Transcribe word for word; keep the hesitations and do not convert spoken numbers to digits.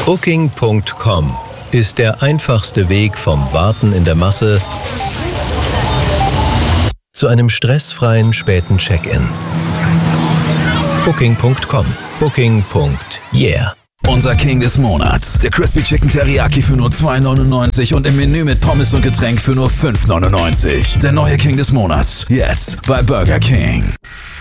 Booking Punkt com ist der einfachste Weg vom Warten in der Masse zu einem stressfreien späten Check-in. Booking Punkt com. Booking. Yeah. Unser King des Monats. Der Crispy Chicken Teriyaki für nur zwei neunundneunzig und im Menü mit Pommes und Getränk für nur fünf neunundneunzig. Der neue King des Monats. Jetzt bei Burger King.